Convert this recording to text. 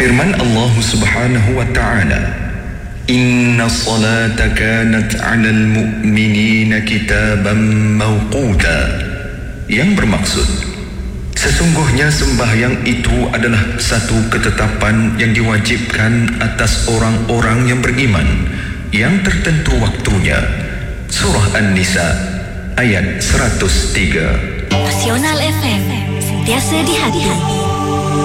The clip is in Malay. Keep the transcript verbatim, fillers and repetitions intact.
Firman Allah Subhanahu wa ta'ala, Inna salata kanat 'alal mu'minina kitaban mawquta, yang bermaksud sesungguhnya sembahyang itu adalah satu ketetapan yang diwajibkan atas orang-orang yang beriman yang tertentu waktunya. Surah An-Nisa ayat seratus tiga. Nasional F M, sentiasa di hati.